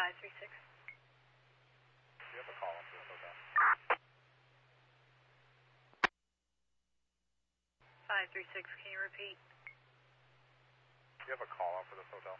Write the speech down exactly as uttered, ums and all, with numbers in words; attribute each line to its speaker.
Speaker 1: five three six.
Speaker 2: Do you have a call up for this hotel?
Speaker 1: five three six, can you repeat?
Speaker 2: Do you have a call up for this hotel?